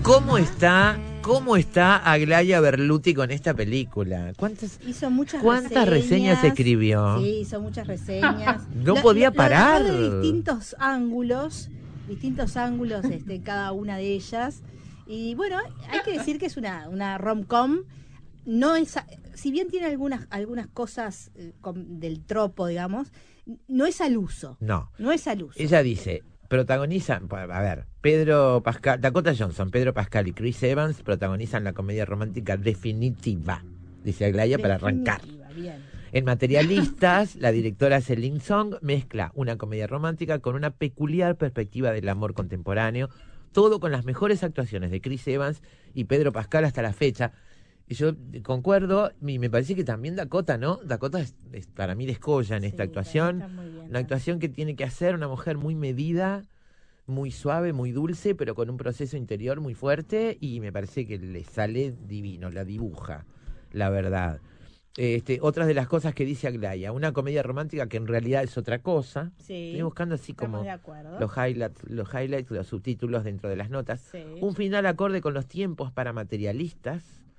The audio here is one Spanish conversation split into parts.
¿Cómo está Aglaia Berluti con esta película? ¿Cuántas reseñas escribió? Sí, hizo muchas reseñas. No podía parar. Lo de distintos ángulos, cada una de ellas. Y bueno, hay que decir que es una rom-com. No es, si bien tiene algunas cosas del tropo, digamos, no es al uso. No es al uso. Ella dice, protagonizan, a ver, Pedro Pascal, Dakota Johnson, Pedro Pascal y Chris Evans protagonizan la comedia romántica definitiva, dice Aglaia, para arrancar. Bien. En Materialistas, la directora Celine Song mezcla una comedia romántica con una peculiar perspectiva del amor contemporáneo, todo con las mejores actuaciones de Chris Evans y Pedro Pascal hasta la fecha. Y yo concuerdo, y me parece que también Dakota, ¿no? Dakota es para mí descolla en esta actuación. Una actuación que tiene que hacer una mujer muy medida, muy suave, muy dulce, pero con un proceso interior muy fuerte, y me parece que le sale divino, la dibuja, la verdad. Otras de las cosas que dice Aglaia, una comedia romántica que en realidad es otra cosa. Sí, estoy buscando así como los highlights, los subtítulos dentro de las notas. Sí. Un final acorde con los tiempos para Materialistas.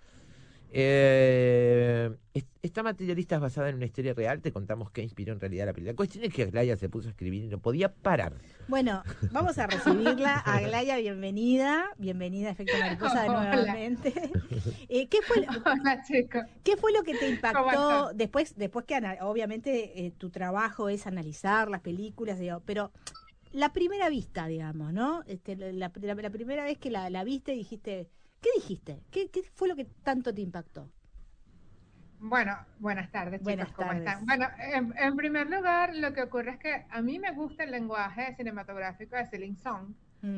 Esta Materialista es basada en una historia real. Te contamos qué inspiró en realidad la película. La cuestión es que Aglaia se puso a escribir y no podía parar. Bueno, vamos a recibirla. Aglaia, bienvenida a Efecto Mariposa nuevamente. Hola, chicos. ¿Qué fue lo que te impactó después que obviamente tu trabajo es analizar las películas, pero la primera vista, digamos, ¿no? La primera vez que la viste dijiste... ¿Qué dijiste? ¿Qué fue lo que tanto te impactó? Bueno, buenas tardes, chicos. ¿Cómo están? Bueno, en primer lugar, lo que ocurre es que a mí me gusta el lenguaje cinematográfico de Celine Song.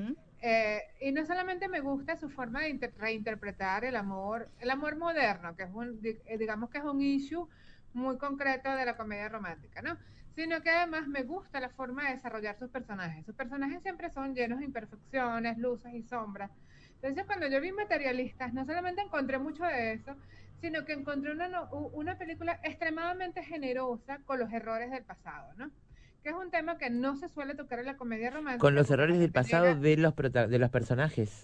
Y no solamente me gusta su forma de reinterpretar el amor moderno, que es digamos que es un issue muy concreto de la comedia romántica, ¿no? Sino que además me gusta la forma de desarrollar sus personajes. Sus personajes siempre son llenos de imperfecciones, luces y sombras. Entonces, cuando yo vi Materialistas, no solamente encontré mucho de eso, sino que encontré una película extremadamente generosa con los errores del pasado, ¿no? Que es un tema que no se suele tocar en la comedia romántica. Con los errores del pasado de los personajes.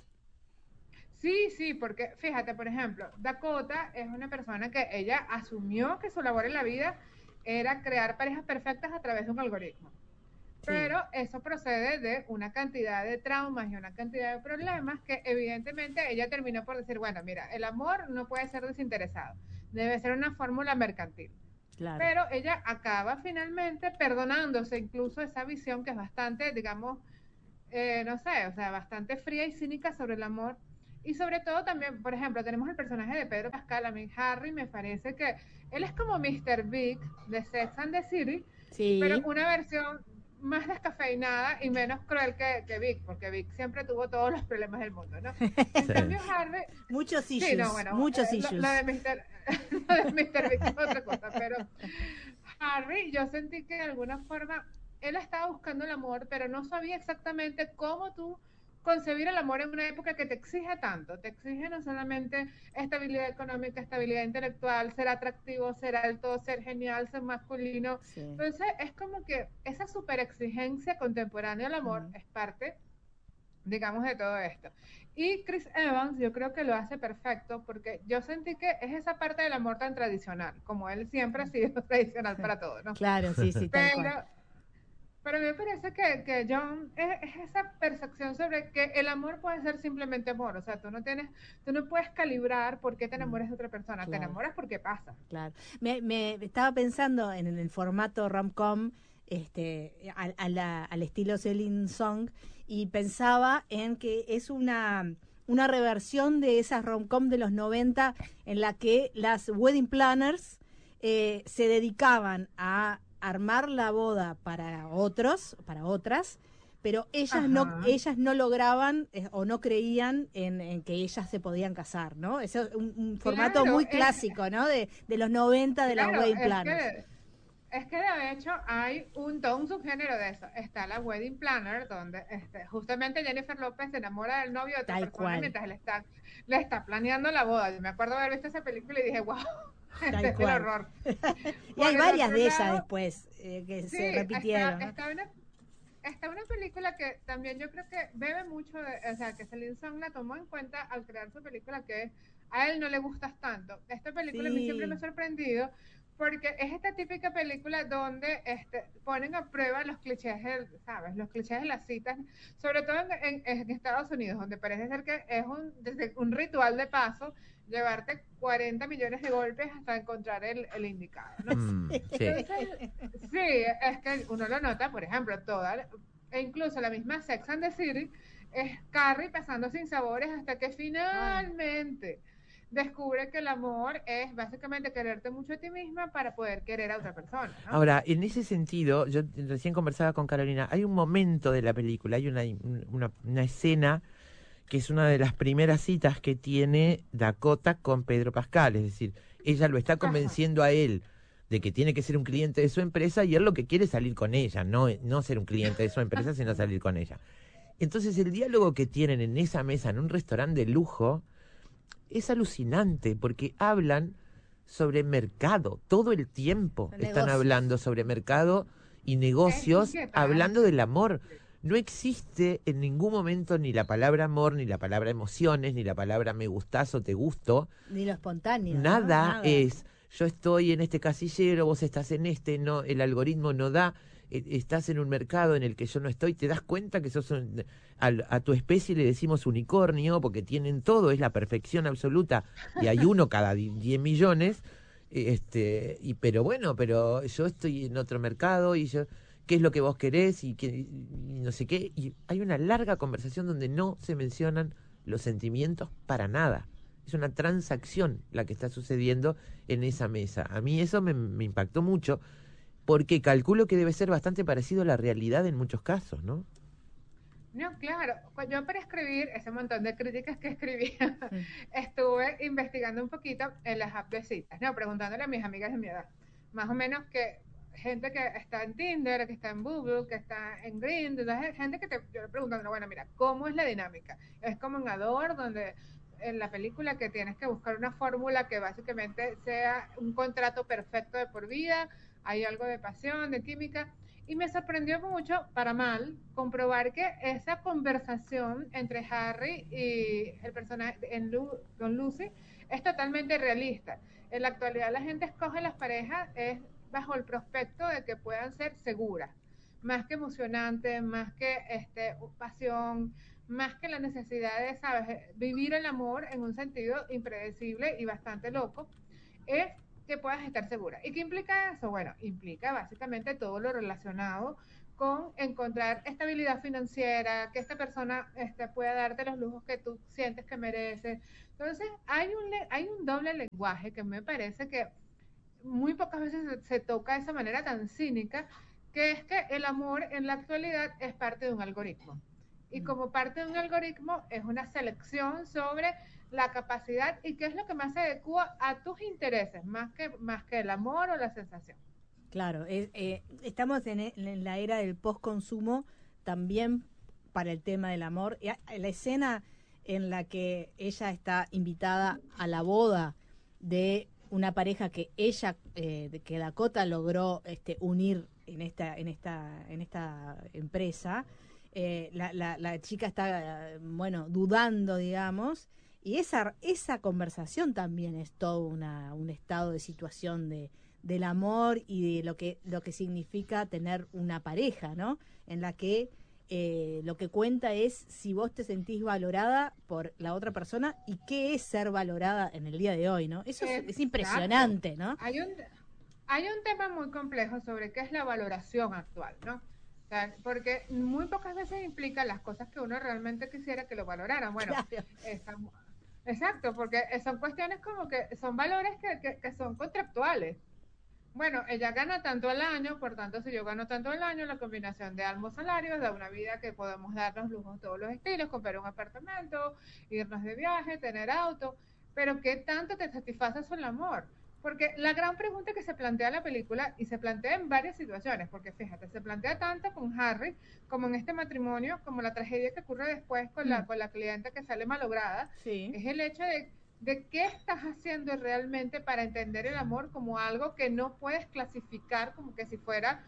Sí, porque fíjate, por ejemplo, Dakota es una persona que ella asumió que su labor en la vida era crear parejas perfectas a través de un algoritmo. Pero eso procede de una cantidad de traumas y una cantidad de problemas que evidentemente ella terminó por decir, bueno, mira, el amor no puede ser desinteresado, debe ser una fórmula mercantil. Claro. Pero ella acaba finalmente perdonándose incluso esa visión que es bastante, digamos, bastante fría y cínica sobre el amor. Y sobre todo también, por ejemplo, tenemos el personaje de Pedro Pascal. A mí Harry me parece que él es como Mr. Big de Sex and the City, pero una versión más descafeinada y menos cruel que Vic, porque Vic siempre tuvo todos los problemas del mundo, ¿no? En cambio, Harry... Muchos issues, muchos issues. Lo de Mr. Vic es otra cosa, pero Harry, yo sentí que de alguna forma él estaba buscando el amor, pero no sabía exactamente cómo tú concebir el amor en una época que te exige tanto, te exige no solamente estabilidad económica, estabilidad intelectual, ser atractivo, ser alto, ser genial, ser masculino. Entonces es como que esa super exigencia contemporánea del amor es parte, digamos, de todo esto. Y Chris Evans yo creo que lo hace perfecto, porque yo sentí que es esa parte del amor tan tradicional, como él siempre ha sido tradicional para todo, ¿no? Claro, sí, tal cual. Pero me parece que John es esa percepción sobre que el amor puede ser simplemente amor. O sea, tú no puedes calibrar por qué te enamoras de otra persona. Claro. Te enamoras porque pasa. Claro. Me estaba pensando en el formato rom-com, al estilo Celine Song, y pensaba en que es una reversión de esas rom-com de los 90 en la que las wedding planners se dedicaban a armar la boda para otras, pero ellas no lograban o no creían en que ellas se podían casar, ¿no? Eso es un formato muy clásico, ¿no? De los 90 de las wedding planners. Es que de hecho hay todo un subgénero de eso. Está la wedding planner, donde justamente Jennifer López se enamora del novio de otra persona mientras le está planeando la boda. Yo me acuerdo haber visto esa película y dije, wow. Este es el horror. Y hay varias de ellas después que se repitieron. está una película que también yo creo que bebe mucho, o sea, que Celine Song la tomó en cuenta al crear su película, que a él no le gustas tanto. Esta película a mí siempre me ha sorprendido, porque es esta típica película donde ponen a prueba los clichés, ¿sabes? Los clichés de las citas, sobre todo en Estados Unidos, donde parece ser que es desde un ritual de paso, llevarte 40 millones de golpes hasta encontrar el indicado, ¿no? Sí. Entonces, sí, es que uno lo nota, por ejemplo, e incluso la misma Sex and the City, es Carrie pasando sin sabores hasta que finalmente descubre que el amor es básicamente quererte mucho a ti misma para poder querer a otra persona, ¿no? Ahora, en ese sentido, yo recién conversaba con Carolina, hay un momento de la película, hay una escena que es una de las primeras citas que tiene Dakota con Pedro Pascal, es decir, ella lo está convenciendo a él de que tiene que ser un cliente de su empresa y él lo que quiere es salir con ella, no ser un cliente de su empresa, sino salir con ella. Entonces el diálogo que tienen en esa mesa, en un restaurante de lujo, es alucinante, porque hablan sobre mercado, todo el tiempo están hablando sobre mercado y negocios, hablando del amor. No existe en ningún momento ni la palabra amor, ni la palabra emociones, ni la palabra me gustás o te gusto. Ni lo espontáneo. Nada, ¿no? Es, yo estoy en este casillero, vos estás en este, no, el algoritmo no da, estás en un mercado en el que yo no estoy, te das cuenta que sos a tu especie le decimos unicornio, porque tienen todo, es la perfección absoluta, y hay uno cada 10 millones, pero yo estoy en otro mercado y yo... qué es lo que vos querés y no sé qué. Y hay una larga conversación donde no se mencionan los sentimientos para nada. Es una transacción la que está sucediendo en esa mesa. A mí eso me impactó mucho porque calculo que debe ser bastante parecido a la realidad en muchos casos, ¿no? No, claro. Yo para escribir ese montón de críticas que escribía, estuve investigando un poquito en las apps de citas, ¿no? Preguntándole a mis amigas de mi edad, más o menos que gente que está en Tinder, que está en Google, que está en Grindr, gente que yo le preguntando, bueno, mira, ¿cómo es la dinámica? Es como en Adore, donde en la película que tienes que buscar una fórmula que básicamente sea un contrato perfecto de por vida, hay algo de pasión, de química, y me sorprendió mucho, para mal, comprobar que esa conversación entre Harry y el personaje con Lucy es totalmente realista. En la actualidad la gente escoge las parejas bajo el prospecto de que puedan ser seguras, más que emocionantes, más que pasión, más que la necesidad de, ¿sabes?, vivir el amor en un sentido impredecible y bastante loco, es que puedas estar segura. ¿Y qué implica eso? Bueno, implica básicamente todo lo relacionado con encontrar estabilidad financiera, que esta persona pueda darte los lujos que tú sientes que mereces. Entonces, hay un doble lenguaje que me parece que muy pocas veces se toca de esa manera tan cínica, que es que el amor en la actualidad es parte de un algoritmo. Y como parte de un algoritmo es una selección sobre la capacidad y qué es lo que más se adecua a tus intereses, más que el amor o la sensación. Claro, estamos en la era del postconsumo también para el tema del amor. La escena en la que ella está invitada a la boda de una pareja que que Dakota logró unir en esta empresa, la chica está dudando, digamos, y esa conversación también es todo un estado de situación del amor y de lo que significa tener una pareja, ¿no? En la que lo que cuenta es si vos te sentís valorada por la otra persona y qué es ser valorada en el día de hoy, ¿no? Eso es impresionante, ¿no? Hay un tema muy complejo sobre qué es la valoración actual, ¿no? O sea, porque muy pocas veces implica las cosas que uno realmente quisiera que lo valoraran. Bueno, claro. Exacto, porque son cuestiones como que son valores que son contractuales. Bueno, ella gana tanto al año, por tanto, si yo gano tanto al año, la combinación de ambos salarios da una vida que podemos darnos lujos todos los estilos, comprar un apartamento, irnos de viaje, tener auto, pero ¿qué tanto te satisface eso el amor? Porque la gran pregunta que se plantea en la película, y se plantea en varias situaciones, porque fíjate, se plantea tanto con Harry como en este matrimonio, como la tragedia que ocurre después con la clienta que sale malograda, sí. Es el hecho de qué estás haciendo realmente para entender el amor como algo que no puedes clasificar como que si fuera,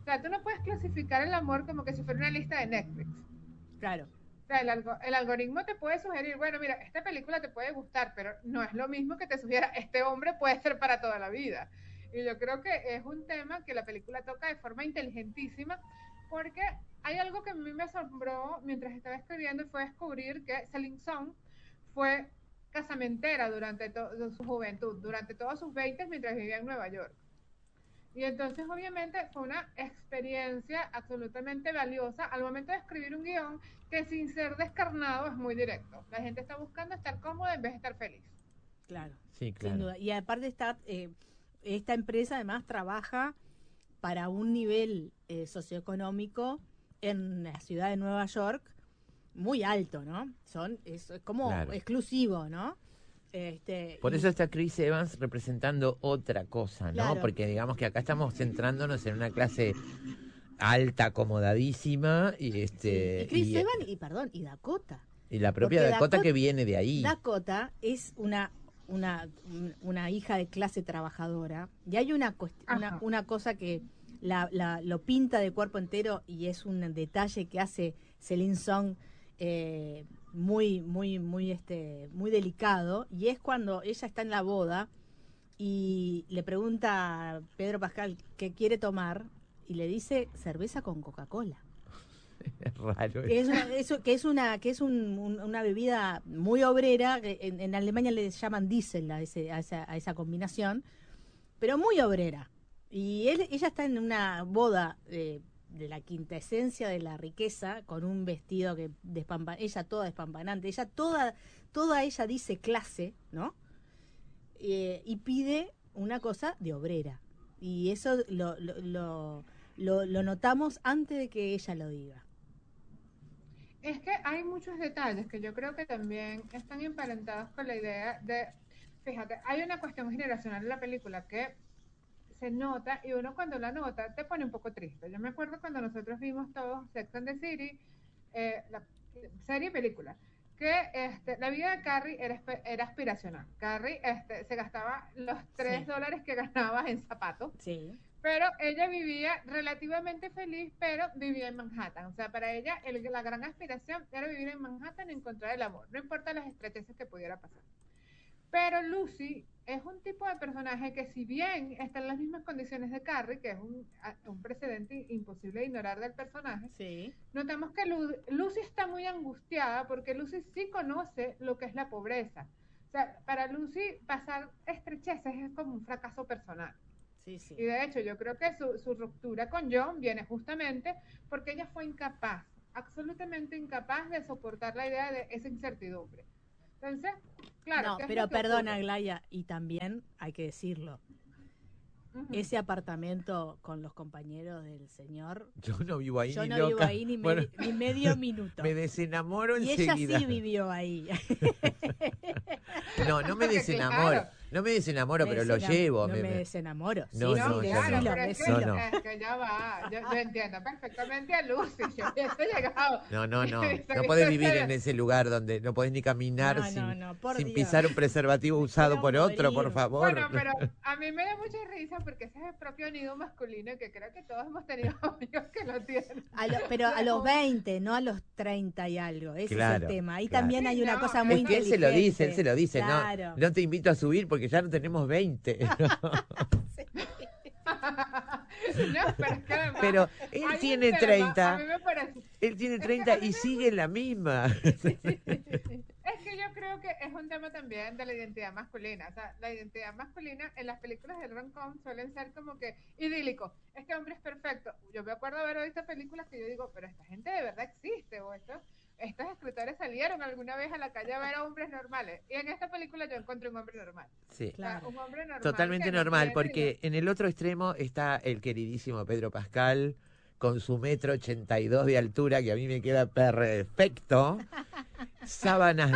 sea, tú no puedes clasificar el amor como que si fuera una lista de Netflix. Claro. O sea, el algoritmo te puede sugerir, bueno, mira, esta película te puede gustar, pero no es lo mismo que te sugiera, este hombre puede ser para toda la vida. Y yo creo que es un tema que la película toca de forma inteligentísima, porque hay algo que a mí me asombró mientras estaba escribiendo, fue descubrir que Celine Song fue casamentera durante su juventud, durante todos sus 20 mientras vivía en Nueva York. Y entonces obviamente fue una experiencia absolutamente valiosa al momento de escribir un guión que sin ser descarnado es muy directo. La gente está buscando estar cómoda en vez de estar feliz. Claro, sí, claro. Sin duda. Y aparte esta empresa además trabaja para un nivel socioeconómico en la ciudad de Nueva York muy alto, ¿no? Es como exclusivo, ¿no? Por eso está Chris Evans representando otra cosa, ¿no? Claro. Porque digamos que acá estamos centrándonos en una clase alta, acomodadísima y y Chris Evans y Dakota. Y la propia Dakota que viene de ahí. Dakota es una hija de clase trabajadora y hay una cosa que lo pinta de cuerpo entero y es un detalle que hace Celine Song muy delicado, y es cuando ella está en la boda y le pregunta a Pedro Pascal qué quiere tomar y le dice cerveza con Coca-Cola. Es raro. Es una bebida muy obrera, que en Alemania le llaman Diesel a esa combinación, pero muy obrera. Y ella está en una boda de la quintesencia de la riqueza, con un vestido que ella toda despampanante, ella toda ella dice clase, ¿no? Y pide una cosa de obrera. Y eso lo notamos antes de que ella lo diga. Es que hay muchos detalles que yo creo que también están emparentados con la idea de, fíjate, hay una cuestión generacional en la película que se nota, y uno cuando la nota te pone un poco triste. Yo me acuerdo cuando nosotros vimos todos Sex and the City, la serie y película, que la vida de Carrie era aspiracional. Carrie se gastaba los $3 que ganaba en zapatos. Sí. Pero ella vivía relativamente feliz, pero vivía en Manhattan. O sea, para ella la gran aspiración era vivir en Manhattan y encontrar el amor, no importa las estrecheces que pudiera pasar. Pero Lucy es un tipo de personaje que, si bien está en las mismas condiciones de Carrie, que es un precedente imposible de ignorar del personaje, sí, notamos que Lucy está muy angustiada porque Lucy sí conoce lo que es la pobreza. O sea, para Lucy pasar estrecheces es como un fracaso personal. Sí, sí. Y de hecho yo creo que su ruptura con John viene justamente porque ella fue incapaz, absolutamente incapaz de soportar la idea de esa incertidumbre. Entonces, claro. No, pero perdona, Aglaya, y también hay que decirlo. Ese apartamento con los compañeros del señor. Yo no vivo ahí, ni medio minuto. Me desenamoro y enseguida. Y ella sí vivió ahí. No me desenamoro. No me desenamoro, pero lo llevo. No me desenamoro. No, claro, es que ya va. Yo entiendo perfectamente a Lucy. Yo hubiese llegado. No podés vivir en ese lugar donde no podés ni caminar sin pisar un preservativo usado por otro, por favor. Bueno, pero a mí me da mucha risa porque ese es el propio nido masculino, que creo que todos hemos tenido amigos que lo tienen. Pero a los 20, no a los 30 y algo. Ese es el tema. Ahí también hay una cosa muy inteligente. Él se lo dice. Claro. No te invito a subir porque ya no tenemos 20. Pero él tiene 30. Él tiene 30 y sigue la misma. Es que yo creo que es un tema también de la identidad masculina. O sea, la identidad masculina en las películas de rom-com suelen ser como que idílico. Este hombre es perfecto. Yo me acuerdo haber visto películas que yo digo, pero esta gente de verdad existe, o estos escritores salieron alguna vez a la calle a ver a hombres normales. Y en esta película yo encontré un hombre normal. Sí, claro. Un hombre normal, totalmente normal, porque en el otro extremo está el queridísimo Pedro Pascal, con su 1,82 m de altura, que a mí me queda perfecto. Sábanas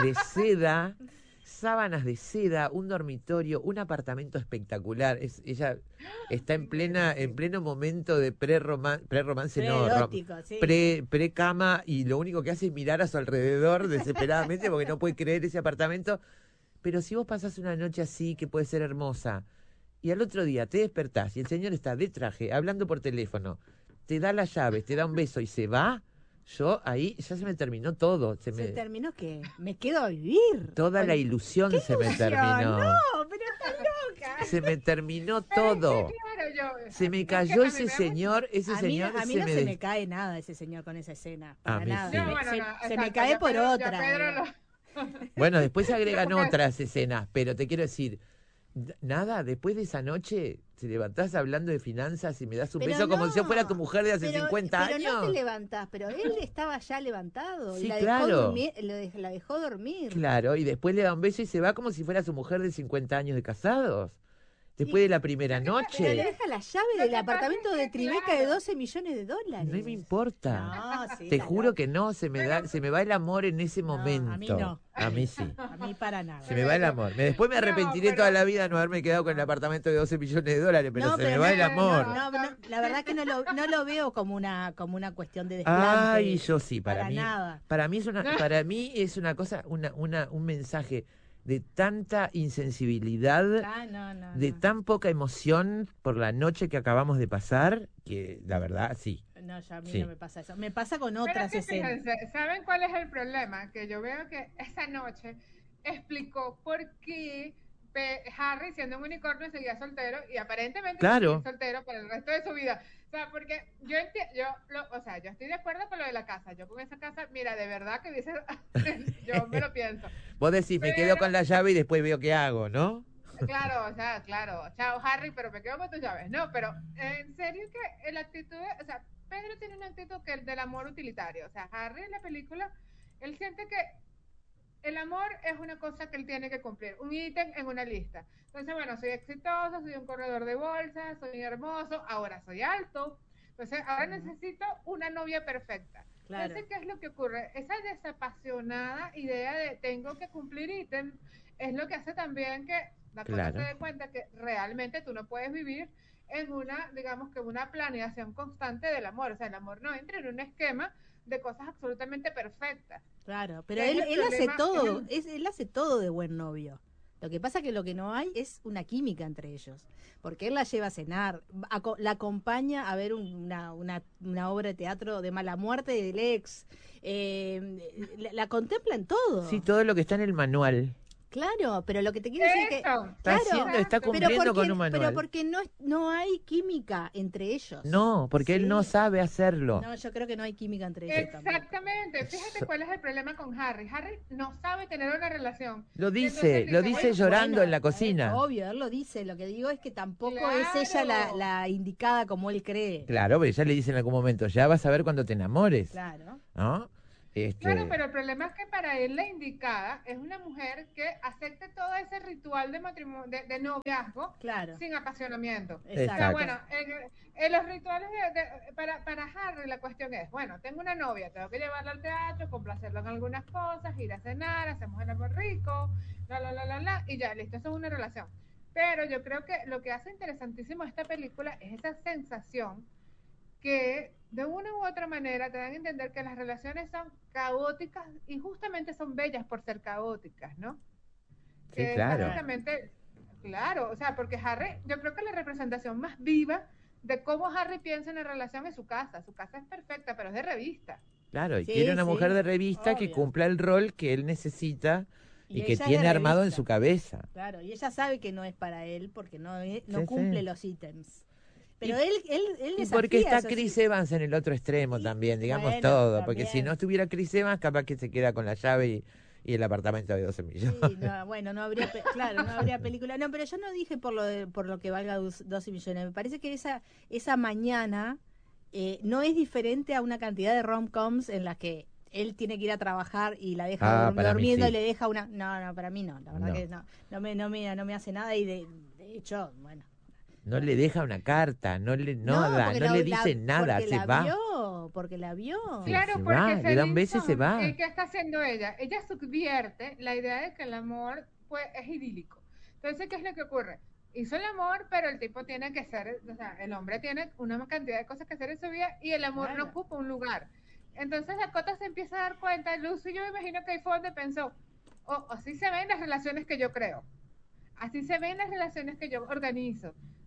de seda, un dormitorio, un apartamento espectacular. Ella está en pleno momento de pre-romance, pre-cama, y lo único que hace es mirar a su alrededor desesperadamente porque no puede creer ese apartamento. Pero si vos pasás una noche así, que puede ser hermosa, y al otro día te despertás y el señor está de traje, hablando por teléfono, te da las llaves, te da un beso y se va, yo ahí ya se me terminó todo. ¿Se terminó qué? Me quedo a vivir. Toda la ilusión se me terminó. No, pero estás loca. Se me terminó todo. Se me cayó ese señor, a mí no se me cae nada ese señor con esa escena. Para nada. Se me cae por otra. Bueno, después se agregan otras escenas, pero te quiero decir, nada, después de esa noche te levantás hablando de finanzas y me das un beso como si yo fuera tu mujer de hace 50 años. Pero no te levantás, pero él estaba ya levantado sí, y la dejó dormir. Claro, y después le da un beso y se va como si fuera su mujer de 50 años de casados. Después de la primera noche. Pero le deja la llave del apartamento de Tribeca de $12 millones. No me importa. No, sí, te juro que no, se me va el amor en ese momento. A mí no. A mí sí. A mí para nada. Se me va el amor. Después me arrepentiré toda la vida de no haberme quedado con el apartamento de $12 millones, pero se me va el amor. La verdad que no lo veo como una cuestión de desplante. Ay, yo sí, para mí. Nada. Para mí es una cosa, un mensaje de tanta insensibilidad, de tan poca emoción por la noche que acabamos de pasar, que la verdad, sí. No, ya a mí no me pasa eso. Me pasa con otras escenas. Fíjense, ¿saben cuál es el problema? Que yo veo que esa noche explicó por qué Harry, siendo un unicornio, seguía soltero y aparentemente seguía soltero para el resto de su vida. O sea, porque yo estoy de acuerdo con lo de la casa. Yo con esa casa, mira, de verdad que dice, yo me lo pienso. Vos decís, me quedo con la llave y después veo qué hago, ¿no? Claro, o sea, claro. Chao, Harry, pero me quedo con tus llaves. No, pero en serio que la actitud, o sea, Pedro tiene una actitud que el del amor utilitario. O sea, Harry en la película, él siente que el amor es una cosa que él tiene que cumplir, un ítem en una lista. Entonces, bueno, soy exitoso, soy un corredor de bolsas, soy hermoso, ahora soy alto. Entonces, ahora necesito una novia perfecta. Claro. Entonces, ¿qué es lo que ocurre? Esa desapasionada idea de tengo que cumplir ítem es lo que hace también que la cosa se dé cuenta que realmente tú no puedes vivir en una, digamos que una planeación constante del amor. O sea, el amor no entra en un esquema de cosas absolutamente perfectas. Claro, pero él hace todo, él hace todo de buen novio. Lo que pasa que lo que no hay es una química entre ellos, porque él la lleva a cenar, la acompaña a ver una obra de teatro de mala muerte del ex, la contempla en todo. Sí, todo lo que está en el manual. Claro, pero lo que te quiero decir es que está cumpliendo con un manual. Pero porque no hay química entre ellos. No, porque él no sabe hacerlo. No, yo creo que no hay química entre ellos. Exactamente. Tampoco. Fíjate cuál es el problema con Harry. Harry no sabe tener una relación. Lo dice llorando en la cocina. Obvio, él lo dice. Lo que digo es que tampoco es ella la indicada como él cree. Claro, pero ella le dice en algún momento, ya vas a ver cuando te enamores. Claro. ¿No? Claro, pero el problema es que para él la indicada es una mujer que acepte todo ese ritual de matrimonio, de noviazgo, sin apasionamiento. Exacto. O sea, bueno, en los rituales para Harry la cuestión es, bueno, tengo una novia, tengo que llevarla al teatro, complacerla en algunas cosas, ir a cenar, hacemos el amor rico, y ya, listo, eso es una relación. Pero yo creo que lo que hace interesantísimo esta película es esa sensación que de una u otra manera te dan a entender que las relaciones son caóticas y justamente son bellas por ser caóticas, ¿no? Sí, claro. Claro, o sea, porque Harry, yo creo que la representación más viva de cómo Harry piensa en la relación es su casa. Su casa es perfecta, pero es de revista. Claro, y quiere una mujer de revista que cumpla el rol que él necesita y que tiene armado en su cabeza. Claro, y ella sabe que no es para él porque no cumple los ítems. Pero él y porque está Chris Evans en el otro extremo también, digamos todo. Porque si no estuviera Chris Evans, capaz que se queda con la llave y el apartamento de 12 millones. Sí, no habría, no habría película. No, pero yo no dije por lo que valga 12 millones. Me parece que esa mañana no es diferente a una cantidad de rom-coms en las que él tiene que ir a trabajar y la deja durmiendo y le deja una... No, para mí no. La verdad que no me hace nada y de hecho, bueno... No le deja una carta, no le dice nada, se va. Porque la vio. Claro, porque le da un beso y se va. ¿Qué está haciendo ella? Ella subvierte la idea de que el amor pues es idílico. Entonces, ¿qué es lo que ocurre? Hizo el amor, pero el tipo tiene que ser, o sea, el hombre tiene una cantidad de cosas que hacer en su vida y el amor no ocupa un lugar. Entonces Dakota se empieza a dar cuenta, Lucy, yo me imagino que ahí fue donde pensó, así se ven las relaciones que yo creo. Así se ven las relaciones que yo organizo.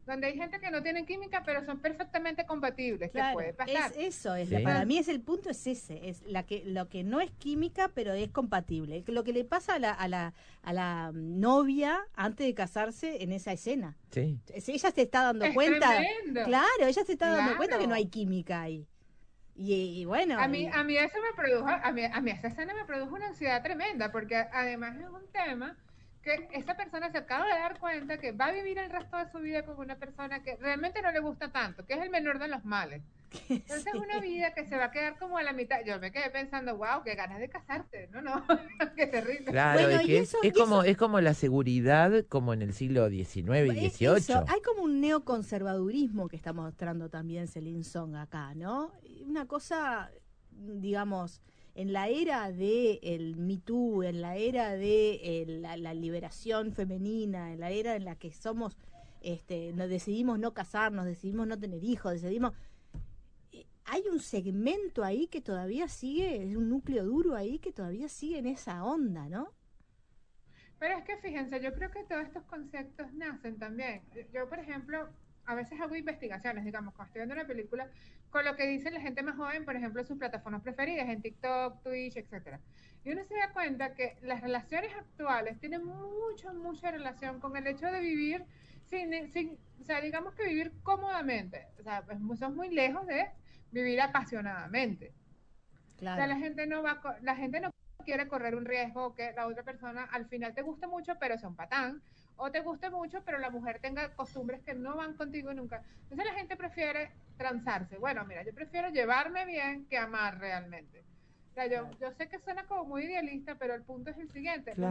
donde hay gente que no tiene química, pero son perfectamente compatibles. Claro, ¿Qué puede pasar? Sí. Para mí el punto es ese, es lo que no es química, pero es compatible. Lo que le pasa a la novia antes de casarse en esa escena. Sí. Ella se está dando Es cuenta. tremendo. Claro, ella se está dando cuenta Claro. que no hay química ahí. Y bueno. A mí eso me produjo, a mí esa escena me produjo una ansiedad tremenda, porque además es un tema que esa persona se acaba de dar cuenta que va a vivir el resto de su vida con una persona que realmente no le gusta tanto, que es el menor de los males. Entonces es una vida que se va a quedar como a la mitad. Yo me quedé pensando, wow, qué ganas de casarte. No, qué terrible. Claro, Bueno, es que es como la seguridad como en el siglo XIX y XVIII. Hay como un neoconservadurismo que está mostrando también Celine Song acá, ¿no? Una cosa, digamos, en la era de el Me Too, en la era de la liberación femenina, en la era en la que somos, nos decidimos no casarnos, decidimos no tener hijos, decidimos... Hay un segmento ahí que todavía sigue, es un núcleo duro ahí que todavía sigue en esa onda, ¿no? Pero es que fíjense, yo creo que todos estos conceptos nacen también. Yo, por ejemplo, a veces hago investigaciones, digamos, cuando estoy viendo una película, con lo que dice la gente más joven, por ejemplo, sus plataformas preferidas, en TikTok, Twitch, etcétera. Y uno se da cuenta que las relaciones actuales tienen mucha relación con el hecho de vivir o sea, digamos que vivir cómodamente. O sea, pues, son muy lejos de vivir apasionadamente. Claro. O sea, la gente no quiere correr un riesgo que la otra persona al final te guste mucho, pero sea un patán, o te guste mucho, pero la mujer tenga costumbres que no van contigo nunca. Entonces la gente prefiere transarse. Bueno, mira, yo prefiero llevarme bien que amar realmente. O sea, yo sé que suena como muy idealista, pero el punto es el siguiente. Claro.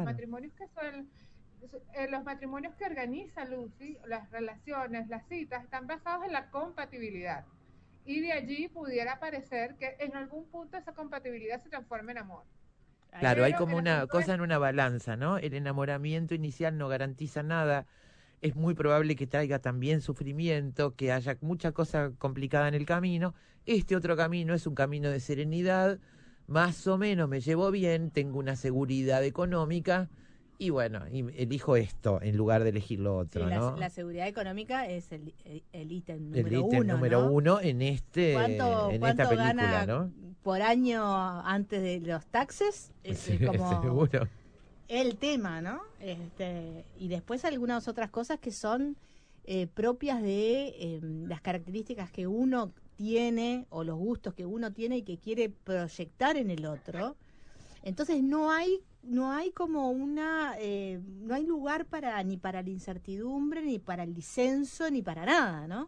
Los matrimonios que organiza Lucy, las relaciones, las citas, están basados en la compatibilidad. Y de allí pudiera parecer que en algún punto esa compatibilidad se transforma en amor. Claro, Pero hay como una cosa en una balanza, ¿no? El enamoramiento inicial no garantiza nada. Es muy probable que traiga también sufrimiento, que haya mucha cosa complicada en el camino. Este otro camino es un camino de serenidad. Más o menos me llevo bien, tengo una seguridad económica. Y bueno, elijo esto en lugar de elegir lo otro, sí, ¿no? La seguridad económica es el ítem número el ítem uno, número ¿no? uno en esta película, gana ¿no? por año antes de los taxes? Es como seguro. el tema, ¿no? Y después algunas otras cosas que son propias de las características que uno tiene o los gustos que uno tiene y que quiere proyectar en el otro. Entonces no hay como no hay lugar ni para la incertidumbre, ni para el disenso, ni para nada, ¿no?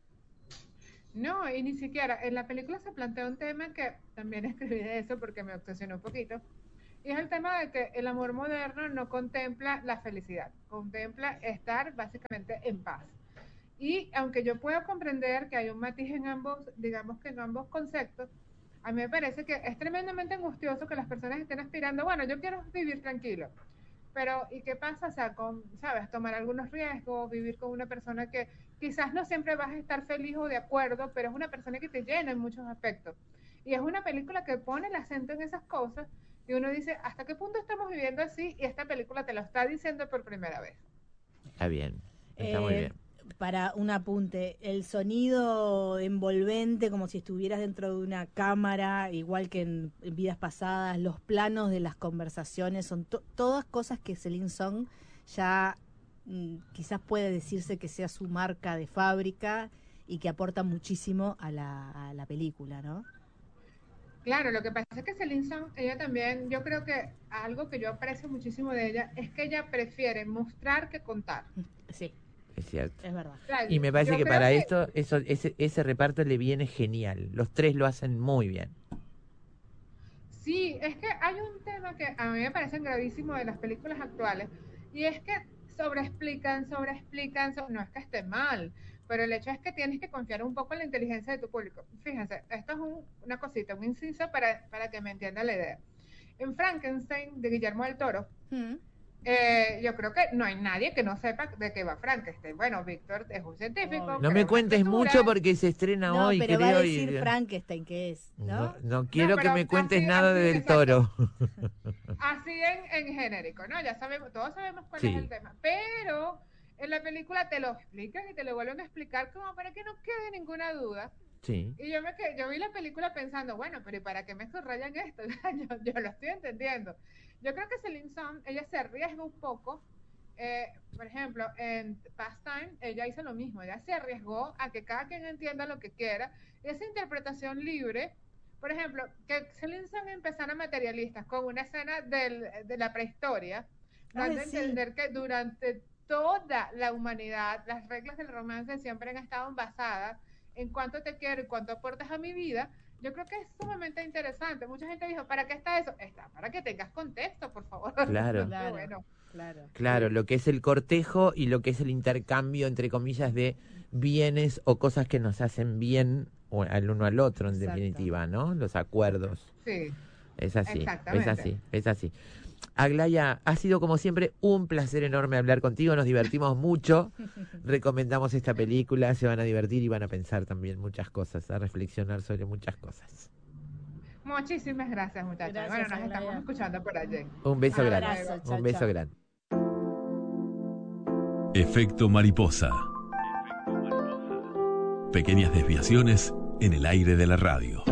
No, y ni siquiera. En la película se plantea un tema que también escribí de eso porque me obsesionó un poquito. Y es el tema de que el amor moderno no contempla la felicidad, contempla estar básicamente en paz. Y aunque yo puedo comprender que hay un matiz en ambos, digamos que en ambos conceptos, a mí me parece que es tremendamente angustioso que las personas estén aspirando, bueno, yo quiero vivir tranquilo, pero ¿y qué pasa? O sea, ¿sabes? Tomar algunos riesgos, vivir con una persona que quizás no siempre vas a estar feliz o de acuerdo, pero es una persona que te llena en muchos aspectos. Y es una película que pone el acento en esas cosas y uno dice, ¿hasta qué punto estamos viviendo así? Y esta película te lo está diciendo por primera vez. Está bien, está muy bien. Para un apunte, el sonido envolvente como si estuvieras dentro de una cámara, igual que en vidas pasadas, los planos de las conversaciones, son todas cosas que Celine Song ya quizás puede decirse que sea su marca de fábrica y que aporta muchísimo a la película, ¿no? Claro, lo que pasa es que Celine Song, ella también, yo creo que algo que yo aprecio muchísimo de ella es que ella prefiere mostrar que contar. Sí. Es cierto. Es verdad. Y me parece que para esto ese reparto le viene genial. Los tres lo hacen muy bien. Sí, es que hay un tema que a mí me parece gravísimo de las películas actuales y es que sobreexplican, no es que esté mal, pero el hecho es que tienes que confiar un poco en la inteligencia de tu público. Fíjense, esto es una cosita, un inciso para que me entienda la idea. En Frankenstein, de Guillermo del Toro, yo creo que no hay nadie que no sepa de qué va Frankenstein. Bueno, Víctor es un científico. No me cuentes mucho porque se estrena hoy. Pero creo, va a decir Frankenstein que es, ¿no? No quiero que me cuentes nada de Del Toro. Así en genérico, ¿no? Ya sabemos, todos sabemos cuál es el tema. Pero en la película te lo explican y te lo vuelven a explicar como para que no quede ninguna duda. Sí. Y yo vi la película pensando, bueno, pero ¿y para qué me subrayan esto? yo lo estoy entendiendo. Yo creo que Celine Song, ella se arriesga un poco. Por ejemplo, en Pastime, ella hizo lo mismo. Ella se arriesgó a que cada quien entienda lo que quiera. Esa interpretación libre, por ejemplo, que Celine Song empezara materialistas con una escena de la prehistoria, dando a entender que durante toda la humanidad las reglas del romance siempre han estado basadas en cuánto te quiero y cuánto aportas a mi vida. Yo creo que es sumamente interesante. Mucha gente dijo, ¿para qué está eso? Está para que tengas contexto, por favor. Claro. Claro, lo que es el cortejo y lo que es el intercambio, entre comillas, de bienes o cosas que nos hacen bien al uno al otro, en definitiva, ¿no? Los acuerdos. Sí. Es así, es así. Aglaya, ha sido como siempre un placer enorme hablar contigo, nos divertimos mucho, recomendamos esta película, se van a divertir y van a pensar también muchas cosas, a reflexionar sobre muchas cosas. Muchísimas gracias, muchachos. Bueno, nos estamos escuchando por allí. Un beso grande. Un beso grande. Efecto mariposa. Pequeñas desviaciones en el aire de la radio.